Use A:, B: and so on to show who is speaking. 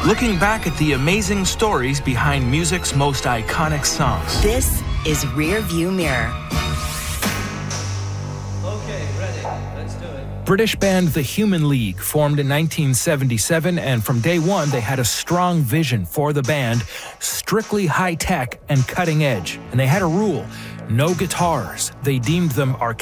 A: looking back at the amazing stories behind music's most iconic songs.
B: This is Rear View Mirror.
C: Okay, ready. Let's do it.
A: British band The Human League formed in 1977, and from day one they had a strong vision for the band, strictly high-tech and cutting edge. And they had a rule: no guitars. They deemed them archaic